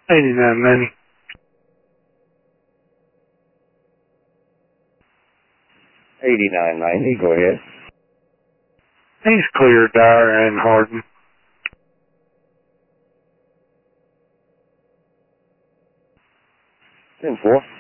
8990. 8990, go ahead. He's clear, Dyer and Hardin. 10-4.